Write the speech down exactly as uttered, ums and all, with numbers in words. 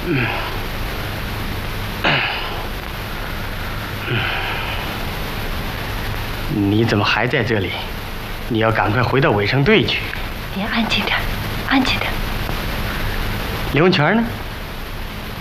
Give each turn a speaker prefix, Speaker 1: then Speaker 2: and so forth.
Speaker 1: 嗯。你怎么还在这里？你要赶快回到卫生队去。
Speaker 2: 你安静点，安静点。
Speaker 1: 刘文全呢？